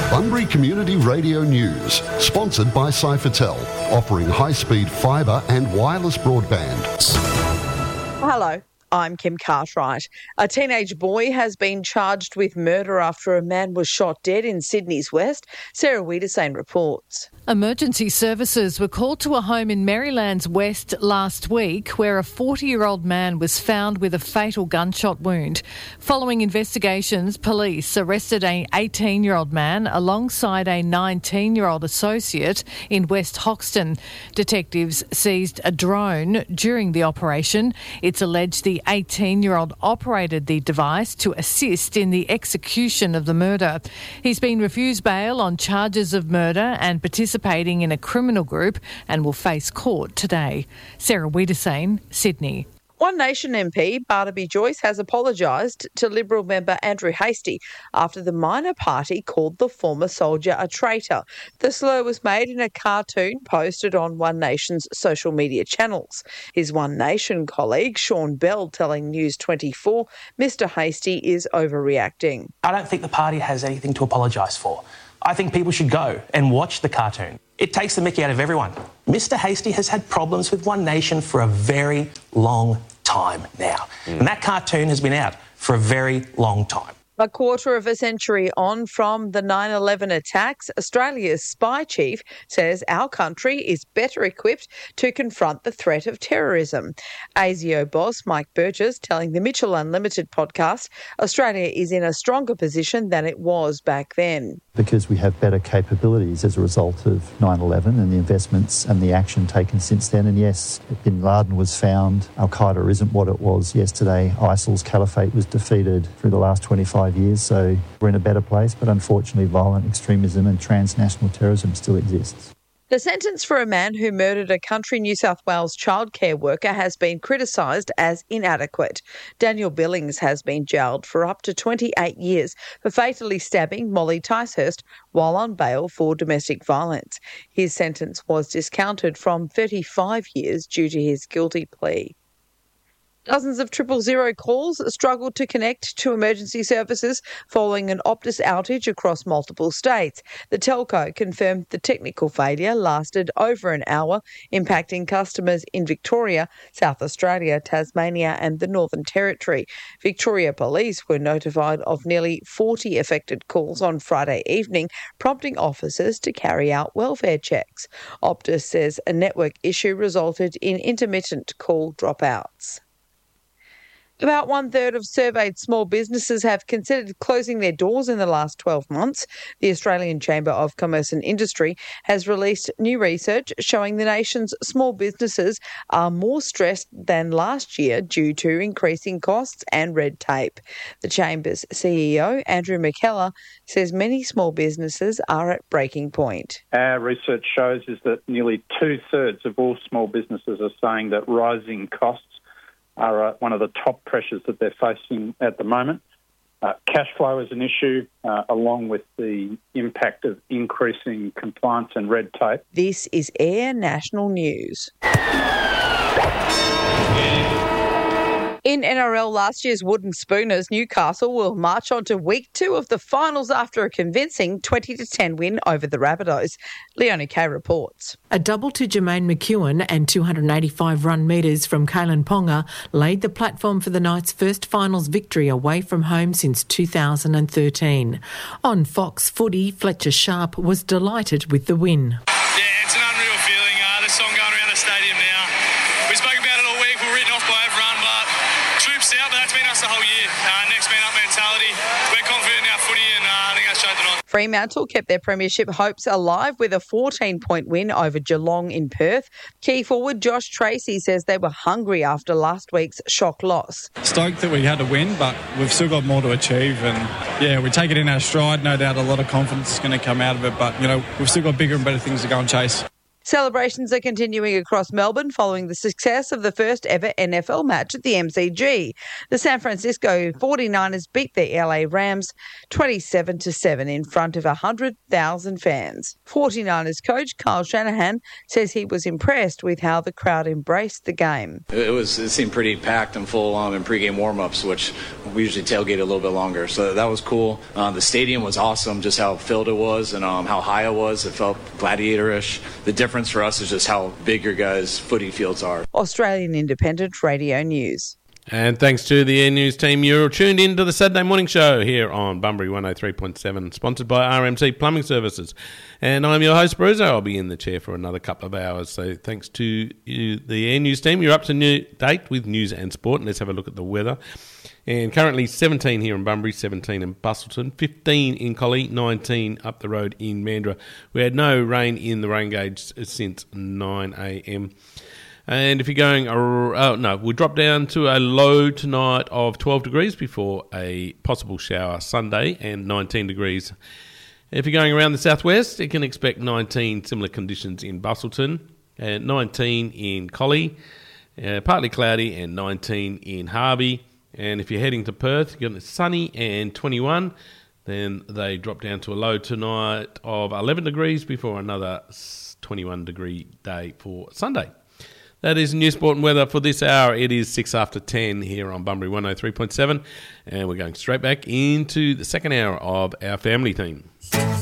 Bunbury Community Radio News, sponsored by Cyfertel, offering high-speed fibre and wireless broadband. Hello, I'm Kim Cartwright. A teenage boy has been charged with murder after a man was shot dead in Sydney's West. Sarah Wiedersane reports. Emergency services were called to a home in Maryland's West last week where a 40-year-old man was found with a fatal gunshot wound. Following investigations, police arrested an 18-year-old man alongside a 19-year-old associate in West Hoxton. Detectives seized a drone during the operation. It's alleged the 18-year-old operated the device to assist in the execution of the murder. He's been refused bail on charges of murder and participating in a criminal group and will face court today. Sarah Wiedersane, Sydney. One Nation MP Barnaby Joyce has apologised to Liberal member Andrew Hastie after the minor party called the former soldier a traitor. The slur was made in a cartoon posted on One Nation's social media channels. His One Nation colleague Sean Bell telling News 24 Mr Hastie is overreacting. I don't think the party has anything to apologise for. I think people should go and watch the cartoon. It takes the mickey out of everyone. Mr Hastie has had problems with One Nation for a very long time now. And that cartoon has been out for a very long time. A quarter of a century on from the 9/11 attacks, Australia's spy chief says our country is better equipped to confront the threat of terrorism. ASIO boss Mike Burgess telling the Mitchell Unlimited podcast, Australia is in a stronger position than it was back then. Because we have better capabilities as a result of 9/11 and the investments and the action taken since then. And yes, bin Laden was found. Al-Qaeda isn't what it was yesterday. ISIL's caliphate was defeated through the last 25 years. So we're in a better place. But unfortunately, violent extremism and transnational terrorism still exists. The sentence for a man who murdered a country New South Wales childcare worker has been criticised as inadequate. Daniel Billings has been jailed for up to 28 years for fatally stabbing Molly Ticehurst while on bail for domestic violence. His sentence was discounted from 35 years due to his guilty plea. Dozens of 000 calls struggled to connect to emergency services following an Optus outage across multiple states. The telco confirmed the technical failure lasted over an hour, impacting customers in Victoria, South Australia, Tasmania and the Northern Territory. Victoria Police were notified of nearly 40 affected calls on Friday evening, prompting officers to carry out welfare checks. Optus says a network issue resulted in intermittent call dropouts. About 1/3 of surveyed small businesses have considered closing their doors in the last 12 months. The Australian Chamber of Commerce and Industry has released new research showing the nation's small businesses are more stressed than last year due to increasing costs and red tape. The Chamber's CEO, Andrew McKellar, says many small businesses are at breaking point. Our research shows is that nearly 2/3 of all small businesses are saying that rising costs are one of the top pressures that they're facing at the moment. Cash flow is an issue, along with the impact of increasing compliance and red tape. This is Air National News. In NRL, last year's Wooden Spooners, Newcastle will march on to week 2 of the finals after a convincing 20-10 win over the Rabbitohs. Leonie Kay reports. A double to Jermaine McEwen and 285 run metres from Kalen Ponga laid the platform for the Knights' first finals victory away from home since 2013. On Fox Footy, Fletcher Sharp was delighted with the win. Yeah, it's an unreal feeling. The song going around the stadium now. We spoke about it all week. We're written off by everyone, but troops out, but that's been us the whole year. Next man up mentality. We're confident in our footy and I think that's showed tonight. Fremantle kept their premiership hopes alive with a 14-point win over Geelong in Perth. Key forward Josh Tracy says they were hungry after last week's shock loss. Stoked that we had to win, but we've still got more to achieve. And, yeah, we take it in our stride. No doubt a lot of confidence is going to come out of it. But, we've still got bigger and better things to go and chase. Celebrations are continuing across Melbourne following the success of the first ever NFL match at the MCG. The San Francisco 49ers beat the LA Rams 27-7 in front of 100,000 fans. 49ers coach Kyle Shanahan says he was impressed with how the crowd embraced the game. It seemed pretty packed and full in pregame warm-ups, which we usually tailgate a little bit longer. So that was cool. The stadium was awesome, just how filled it was and how high it was. It felt gladiator-ish. The difference for us is just how big your guys' footy fields are. Australian Independent Radio News. And thanks to the Air News team, you're tuned in to the Saturday morning show here on Bunbury 103.7, sponsored by RMC Plumbing Services. And I'm your host, Bruiser. I'll be in the chair for another couple of hours. So thanks to you, the Air News team. You're up to date with news and sport. And let's have a look at the weather. And currently 17 here in Bunbury, 17 in Busselton, 15 in Collie, 19 up the road in Mandurah. We had no rain in the rain gauge since 9 a.m. And if you're going, we'll drop down to a low tonight of 12 degrees before a possible shower Sunday and 19 degrees. If you're going around the southwest, you can expect 19 similar conditions in Busselton, 19 in Collie, partly cloudy, and 19 in Harvey. And if you're heading to Perth, you're going to sunny and 21. Then they drop down to a low tonight of 11 degrees before another 21 degree day for Sunday. That is news, sport and weather for this hour. It is 6 after 10 here on Bunbury 103.7. And we're going straight back into the second hour of our family theme.